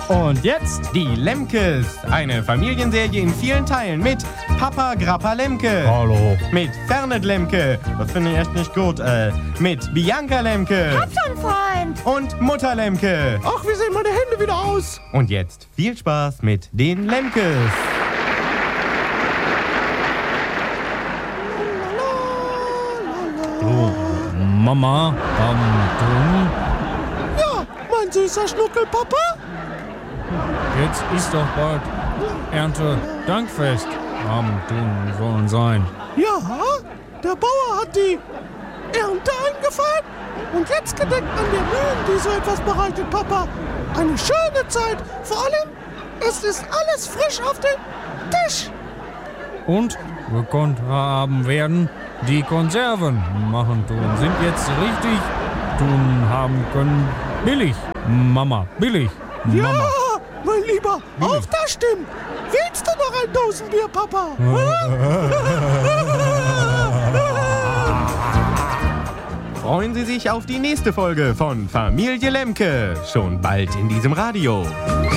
Und jetzt die Lemkes. Eine Familienserie in vielen Teilen mit Papa Grappa Lemke. Hallo. Mit Fernet Lemke. Das finde ich echt nicht gut. Mit Bianca Lemke. Hab schon, Freund. Und Mutter Lemke. Ach, wie sehen meine Hände wieder aus? Und jetzt viel Spaß mit den Lemkes. Du, Mama, du? Ja, mein süßer Schnuckelpapa. Jetzt ist doch bald Erntedankfest. Tun sollen sein. Ja, der Bauer hat die Ernte eingefallen und jetzt gedenkt an der Mühen, die so etwas bereitet, Papa. Eine schöne Zeit. Vor allem, es ist alles frisch auf dem Tisch. Und gekonnt haben werden die Konserven machen tun. Sind jetzt richtig tun haben können. Billig, Mama, billig. Ja, Mama. mein Lieber, auch das stimmt. Willst du noch ein Dosenbier, Papa? Freuen Sie sich auf die nächste Folge von Familie Lemke. Schon bald in diesem Radio.